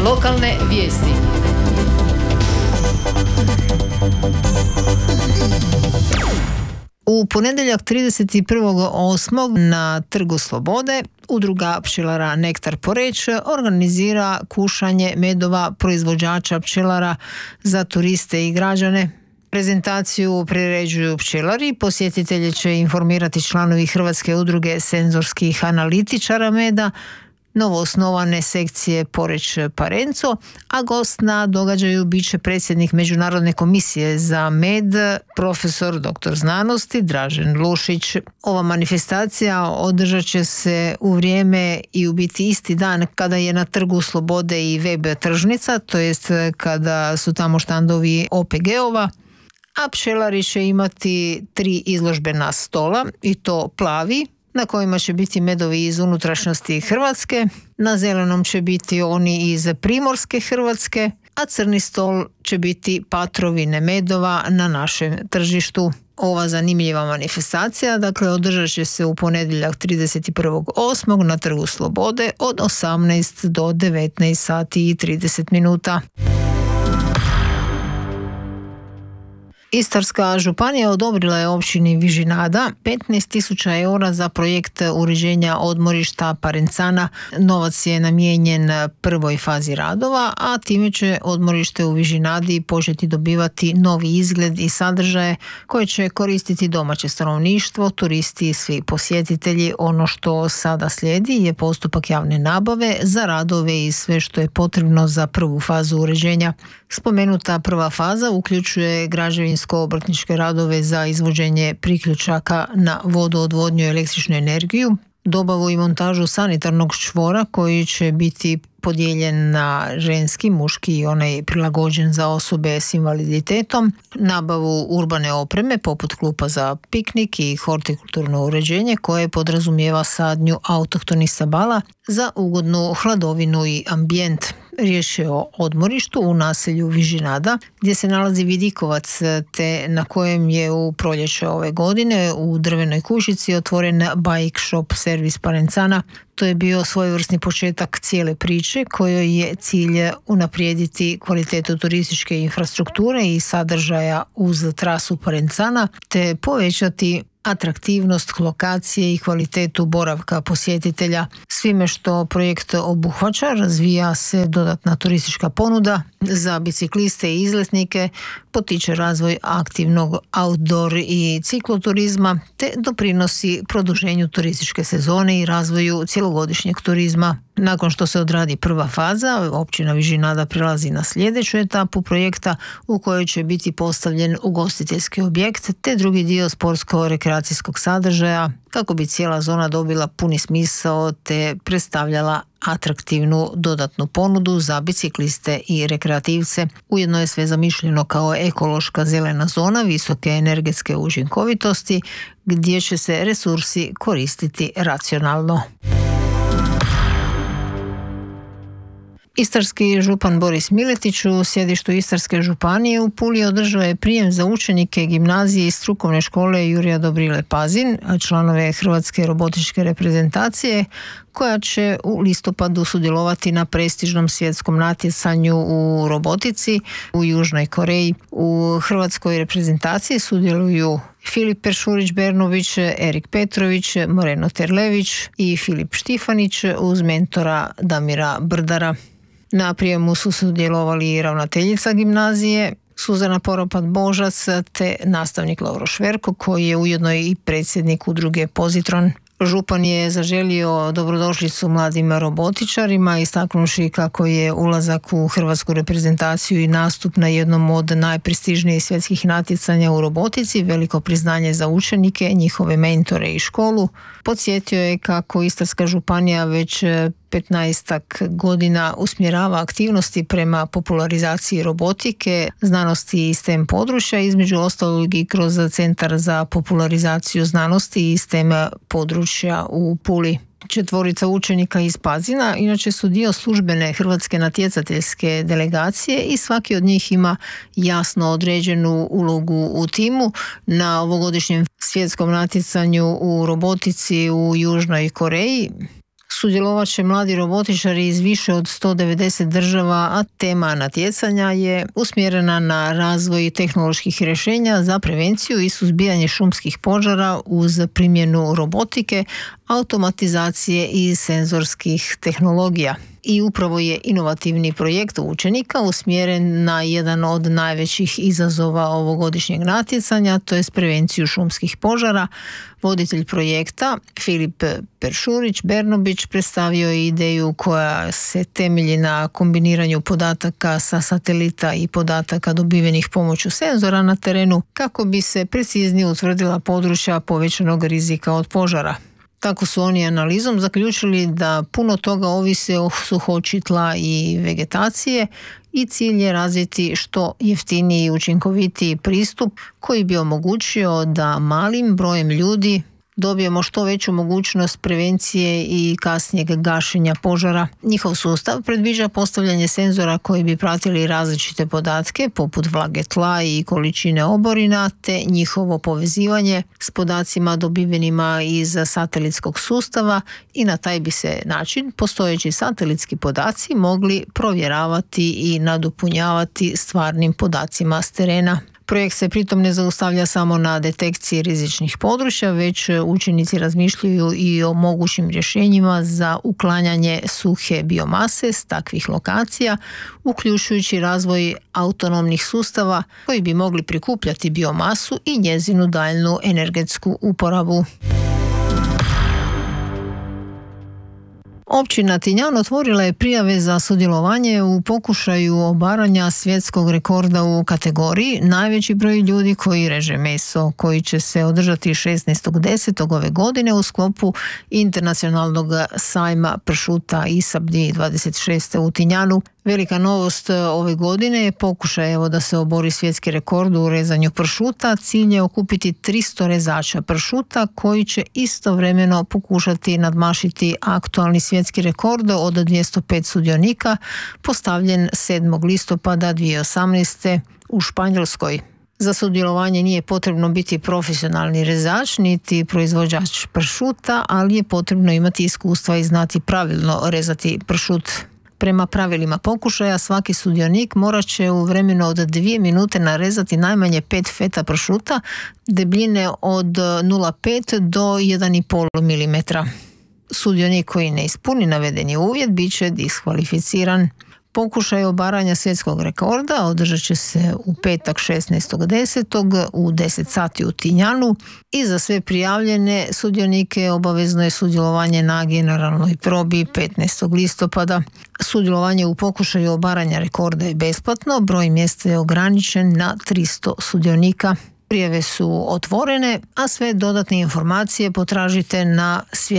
Lokalne vijesti. U ponedjeljak 31.8. na Trgu Slobode Udruga pčelara Nektar Poreč organizira kušanje medova proizvođača pčelara za turiste i građane. Prezentaciju priređuju pčelari, posjetitelje će informirati članovi Hrvatske udruge senzorskih analitičara meda, novoosnovane sekcije Poreč Parenco, a gost na događaju bit će predsjednik Međunarodne komisije za med, profesor dr. znanosti Dražen Lušić. Ova manifestacija održat će se u vrijeme i u biti isti dan kada je na Trgu Slobode i web tržnica, to jest kada su tamo štandovi OPG-ova, a pčelari će imati 3 izložbena stola, i to plavi, na kojima će biti medovi iz unutrašnjosti Hrvatske, na zelenom će biti oni iz primorske Hrvatske, a crni stol će biti patrovine medova na našem tržištu. Ova zanimljiva manifestacija, održat će se u ponedjeljak 31.8. na Trgu Slobode od 18 do 19 sati i 30 minuta. Istarska županija odobrila je općini Vižinada 15.000 eura za projekt uređenja odmorišta Parencana. Novac je namijenjen prvoj fazi radova, a time će odmorište u Vižinadi početi dobivati novi izgled i sadržaje koje će koristiti domaće stanovništvo, turisti i svi posjetitelji. Ono što sada slijedi je postupak javne nabave za radove i sve što je potrebno za prvu fazu uređenja. Spomenuta prva faza uključuje građevinsko-obrtničke radove za izvođenje priključaka na vodoodvodnju i električnu energiju, dobavu i montažu sanitarnog čvora koji će biti podijeljen na ženski, muški i onaj prilagođen za osobe s invaliditetom, nabavu urbane opreme poput klupa za piknik i hortikulturno uređenje koje podrazumijeva sadnju autohtonih stabala za ugodnu hladovinu i ambijent. Riječ je o odmorištu u naselju Vižinada gdje se nalazi vidikovac te na kojem je u proljeće ove godine u drvenoj kućici otvoren bike shop servis Parencana. To je bio svojevrsni početak cijele priče kojoj je cilj unaprijediti kvalitetu turističke infrastrukture i sadržaja uz trasu Parencana te povećati atraktivnost lokacije i kvalitetu boravka posjetitelja. Svime što projekt obuhvaća, razvija se dodatna turistička ponuda za bicikliste i izletnike, potiče razvoj aktivnog outdoor i cikloturizma te doprinosi produženju turističke sezone i razvoju cjelogodišnjeg turizma. Nakon što se odradi prva faza, općina Vižinada prelazi na sljedeću etapu projekta u kojoj će biti postavljen ugostiteljski objekt te drugi dio sportsko-rekreacijskog sadržaja kako bi cijela zona dobila puni smisao te predstavljala atraktivnu dodatnu ponudu za bicikliste i rekreativce. Ujedno je sve zamišljeno kao ekološka zelena zona visoke energetske učinkovitosti gdje će se resursi koristiti racionalno. Istarski župan Boris Miletić u sjedištu Istarske županije u Puli održao je prijem za učenike gimnazije i strukovne škole Jurija Dobrile Pazin, članove Hrvatske robotičke reprezentacije, koja će u listopadu sudjelovati na prestižnom svjetskom natjecanju u robotici u Južnoj Koreji. U hrvatskoj reprezentaciji sudjeluju Filip Peršurić-Bernović, Erik Petrović, Moreno Terlević i Filip Štifanić uz mentora Damira Brdara. Na prijemu su sudjelovali ravnateljica gimnazije Suzana Poropat-Božac te nastavnik Lovro Šverko koji je ujedno i predsjednik udruge Pozitron. Župan je zaželio dobrodošlicu mladim robotičarima, istaknuvši kako je ulazak u hrvatsku reprezentaciju i nastup na jednom od najprestižnijih svjetskih natjecanja u robotici veliko priznanje za učenike, njihove mentore i školu. Podsjetio je kako Istarska županija već 15 godina usmjerava aktivnosti prema popularizaciji robotike, znanosti i STEM područja, između ostalog i kroz Centar za popularizaciju znanosti i STEM područja u Puli. 4 učenika iz Pazina inače su dio službene hrvatske natjecateljske delegacije i svaki od njih ima jasno određenu ulogu u timu. Na ovogodišnjem svjetskom natjecanju u robotici u Južnoj Koreji Sudjelovat će mladi robotičari iz više od 190 država, a tema natjecanja je usmjerena na razvoj tehnoloških rješenja za prevenciju i suzbijanje šumskih požara uz primjenu robotike, automatizacije i senzorskih tehnologija. I upravo je inovativni projekt učenika usmjeren na jedan od najvećih izazova ovogodišnjeg natjecanja, to je prevenciju šumskih požara. Voditelj projekta Filip Peršurić-Bernobić predstavio je ideju koja se temelji na kombiniranju podataka sa satelita i podataka dobivenih pomoću senzora na terenu kako bi se preciznije utvrdila područja povećanog rizika od požara. Tako su oni analizom zaključili da puno toga ovise o suhoći tla i vegetacije i cilj je razviti što jeftiniji i učinkovitiji pristup koji bi omogućio da malim brojem ljudi dobijemo što veću mogućnost prevencije i kasnijeg gašenja požara. Njihov sustav predviđa postavljanje senzora koji bi pratili različite podatke poput vlage tla i količine oborina te njihovo povezivanje s podacima dobivenima iz satelitskog sustava i na taj bi se način postojeći satelitski podaci mogli provjeravati i nadopunjavati stvarnim podacima s terena. Projekt se pritom ne zaustavlja samo na detekciji rizičnih područja, već učenici razmišljaju i o mogućim rješenjima za uklanjanje suhe biomase s takvih lokacija, uključujući razvoj autonomnih sustava koji bi mogli prikupljati biomasu i njezinu daljnju energetsku uporabu. Općina Tinjan otvorila je prijave za sudjelovanje u pokušaju obaranja svjetskog rekorda u kategoriji najveći broj ljudi koji reže meso, koji će se održati 16.10. ove godine u sklopu internacionalnog sajma pršuta ISAB 2026. u Tinjanu. Velika novost ove godine je pokušaj da se obori svjetski rekord u rezanju pršuta. Cilj je okupiti 300 rezača pršuta koji će istovremeno pokušati nadmašiti aktualni svjetski rekord od 205 sudionika postavljen 7. listopada 2018. u Španjolskoj. Za sudjelovanje nije potrebno biti profesionalni rezač niti proizvođač pršuta, ali je potrebno imati iskustva i znati pravilno rezati pršut. Prema pravilima pokušaja, svaki sudionik morat će u vremenu od 2 minute narezati najmanje 5 feta pršuta debljine od 0,5 do 1,5 mm. Sudionik koji ne ispuni navedeni uvjet bit će diskvalificiran. Pokušaj obaranja svjetskog rekorda održat će se u petak 16.10. u 10 sati u Tinjanu i za sve prijavljene sudionike obavezno je sudjelovanje na generalnoj probi 15. listopada. Sudjelovanje u pokušaju obaranja rekorda je besplatno, broj mjesta je ograničen na 300 sudionika. Prijave su otvorene, a sve dodatne informacije potražite na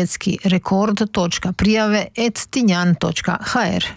svjetskirekord.prijave@tinjan.hr.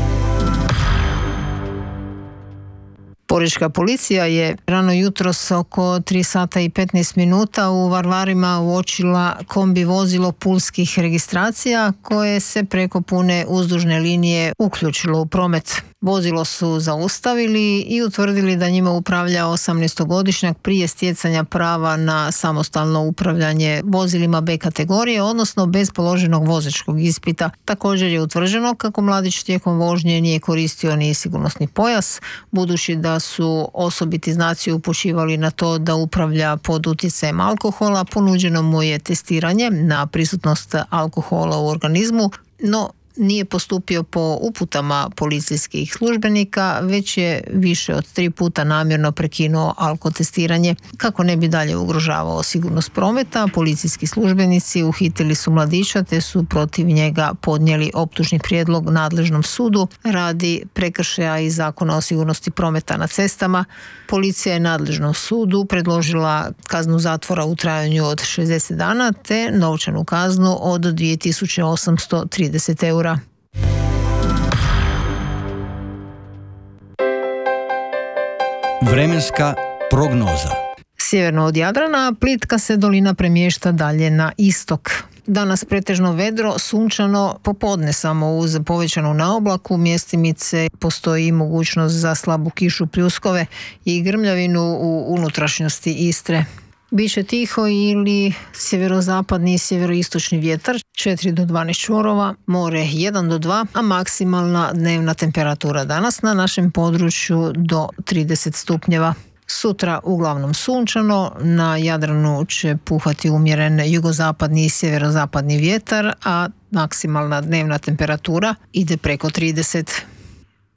Porečka policija je rano jutros oko 3 sata i 15 minuta u Varvarima uočila kombi vozilo pulskih registracija koje se preko pune uzdužne linije uključilo u promet. Vozilo su zaustavili i utvrdili da njima upravlja 18-godišnjak prije stjecanja prava na samostalno upravljanje vozilima B kategorije, odnosno bez položenog vozačkog ispita. Također je utvrđeno kako mladić tijekom vožnje nije koristio ni sigurnosni pojas, budući da su osobiti znaci upućivali na to da upravlja pod utjecajem alkohola. Ponuđeno mu je testiranje na prisutnost alkohola u organizmu, no nije postupio po uputama policijskih službenika, već je više od 3 puta namjerno prekinuo alkotestiranje. Kako ne bi dalje ugrožavao sigurnost prometa, policijski službenici uhitili su mladića te su protiv njega podnijeli optužni prijedlog nadležnom sudu radi prekršaja iz Zakona o sigurnosti prometa na cestama. Policija je nadležnom sudu predložila kaznu zatvora u trajanju od 60 dana te novčanu kaznu od 2830 eura. Vremenska prognoza. Sjeverno od Jadrana plitka se dolina premješta dalje na istok. Danas pretežno vedro, sunčano, popodne samo uz povećanu naoblaku, mjestimice postoji mogućnost za slabu kišu, pljuskove i grmljavinu u unutrašnjosti Istre. Biće tiho ili sjeverozapadni i sjeveroistočni vjetar 4 do 12 čvorova, more 1 do 2, a maksimalna dnevna temperatura danas na našem području do 30 stupnjeva. Sutra uglavnom sunčano, na Jadranu će puhati umjeren jugozapadni i sjeverozapadni vjetar, a maksimalna dnevna temperatura ide preko 30.